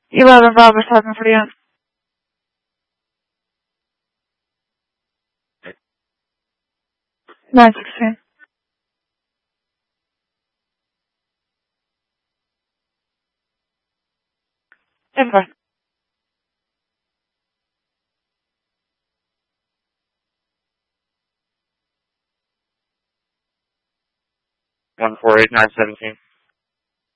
11 Bravo, Southern Florida. Nine 16. Denver. 148917.